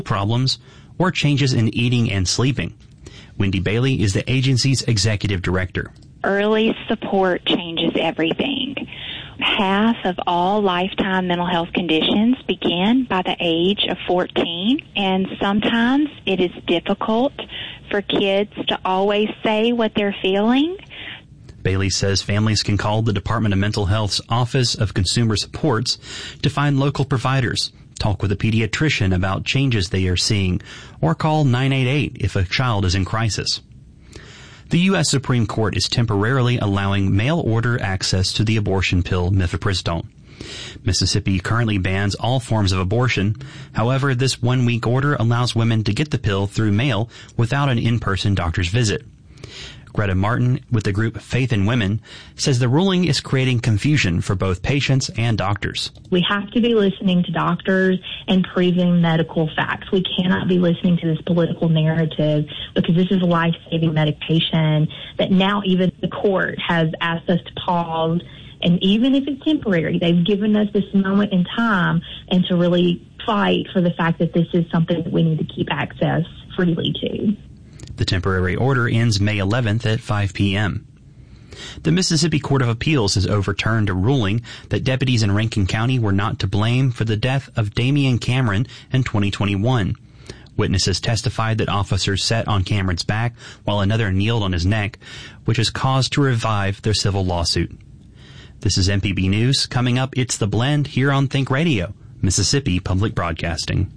problems, or changes in eating and sleeping. Wendy Bailey is the agency's executive director. Early support changes everything. Half of all lifetime mental health conditions begin by the age of 14, and sometimes it is difficult for kids to always say what they're feeling. Bailey says families can call the Department of Mental Health's Office of Consumer Supports to find local providers, talk with a pediatrician about changes they are seeing, or call 988 if a child is in crisis. The U.S. Supreme Court is temporarily allowing mail-order access to the abortion pill mifepristone. Mississippi currently bans all forms of abortion. However, this one-week order allows women to get the pill through mail without an in-person doctor's visit. Greta Martin, with the group Faith in Women, says the ruling is creating confusion for both patients and doctors. We have to be listening to doctors and proving medical facts. We cannot be listening to this political narrative, because this is a life-saving medication that now even the court has asked us to pause. And even if it's temporary, they've given us this moment in time and to really fight for the fact that this is something that we need to keep access freely to. The temporary order ends May 11th at 5 p.m. The Mississippi Court of Appeals has overturned a ruling that deputies in Rankin County were not to blame for the death of Damian Cameron in 2021. Witnesses testified that officers sat on Cameron's back while another kneeled on his neck, which has caused to revive their civil lawsuit. This is MPB News. Coming up, it's The Blend here on Think Radio, Mississippi Public Broadcasting.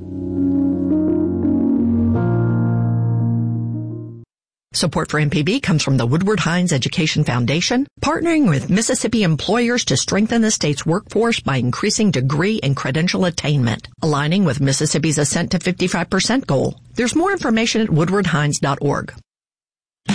Support for MPB comes from the Woodward Hines Education Foundation, partnering with Mississippi employers to strengthen the state's workforce by increasing degree and credential attainment, aligning with Mississippi's Ascent to 55% goal. There's more information at woodwardhines.org.